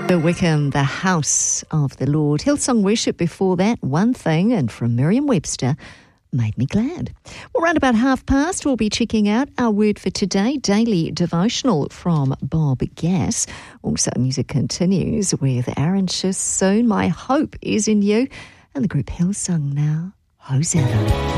Bill Wickham, The House of the Lord. Hillsong Worship before that, One Thing, and from Merriam-Webster, Made Me Glad. Well, around about past, we'll be checking out our word for today, Daily Devotional from Bob Gass. Also, music continues with Aaron Schiss soon. My hope is in you. And the group Hillsong now, Hosanna.